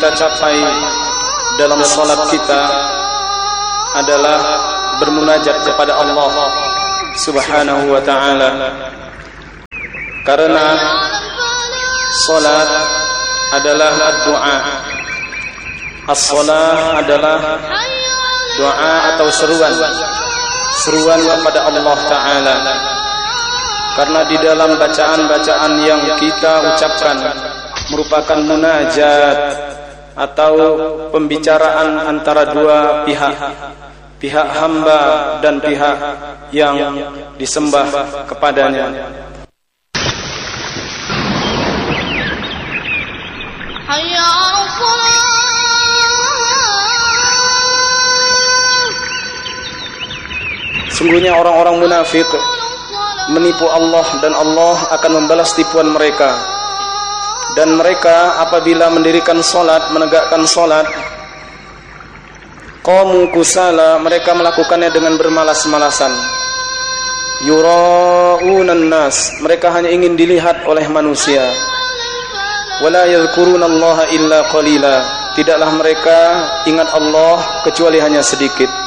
kita capai dalam salat kita adalah bermunajat kepada Allah Subhanahu wa ta'ala. Karena salat adalah doa. As-salah adalah doa atau seruan kepada Allah Ta'ala. Karena di dalam bacaan-bacaan yang kita ucapkan merupakan munajat atau pembicaraan antara dua pihak hamba dan pihak yang disembah kepadanya. Sungguhnya orang-orang munafik menipu Allah dan Allah akan membalas tipuan mereka. Dan mereka apabila mendirikan salat, menegakkan salat, qamu kusala, mereka melakukannya dengan bermalas-malasan. Yura'unan nas, mereka hanya ingin dilihat oleh manusia. Wala yadhkurunallaha illa qalila, tidaklah mereka ingat Allah kecuali hanya sedikit.